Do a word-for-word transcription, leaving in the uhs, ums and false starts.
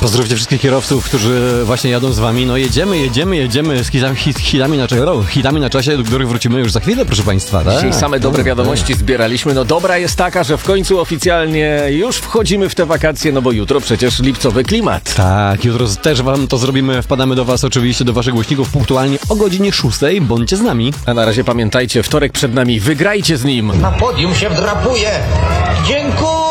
Pozdrówcie wszystkich kierowców, którzy właśnie jadą z wami. No jedziemy, jedziemy, jedziemy z hitami, hit, hitami, na, hitami na czasie, do których wrócimy już za chwilę, proszę państwa. Tak? Dzisiaj same dobre wiadomości zbieraliśmy. No dobra jest taka, że w końcu oficjalnie już wchodzimy w te wakacje, no bo jutro przecież lipcowy klimat. Tak, jutro też wam to zrobimy. Wpadamy do was oczywiście, do waszych głośników punktualnie o godzinie szóstej. Bądźcie z nami. A na razie pamiętajcie, wtorek przed nami, wygrajcie z nim. Na podium się wdrapuje. Dziękuję.